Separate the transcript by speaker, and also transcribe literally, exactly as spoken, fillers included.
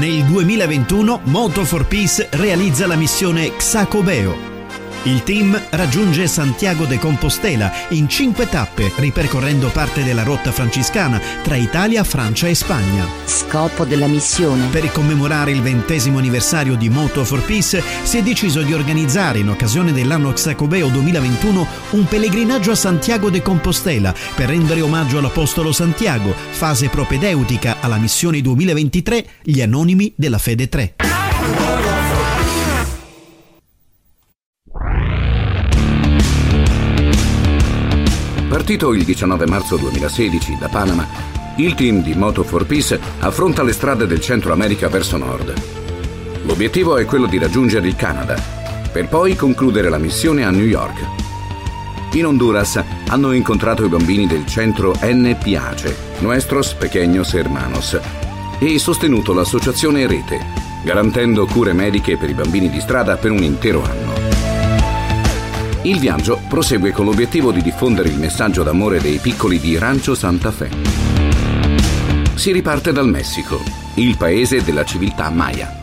Speaker 1: Nel duemilaventuno Moto for Peace realizza la missione Xacobeo. Il team raggiunge Santiago de Compostela in cinque tappe, ripercorrendo parte della rotta franciscana tra Italia, Francia e Spagna.
Speaker 2: Scopo della missione:
Speaker 1: per commemorare il ventesimo anniversario di Moto for Peace si è deciso di organizzare, in occasione dell'anno Xacobeo duemilaventuno, un pellegrinaggio a Santiago de Compostela per rendere omaggio all'Apostolo Santiago, fase propedeutica alla missione duemilaventitré Gli Anonimi della Fede tre.
Speaker 3: Partito il diciannove marzo duemilasedici da Panama, il team di Moto for Peace affronta le strade del Centro America verso nord. L'obiettivo è quello di raggiungere il Canada, per poi concludere la missione a New York. In Honduras hanno incontrato i bambini del centro N P A C E, Nuestros Pequeños Hermanos, e sostenuto l'associazione Rete, garantendo cure mediche per i bambini di strada per un intero anno. Il viaggio prosegue con l'obiettivo di diffondere il messaggio d'amore dei piccoli di Rancho Santa Fe. Si riparte dal Messico, il paese della civiltà Maya.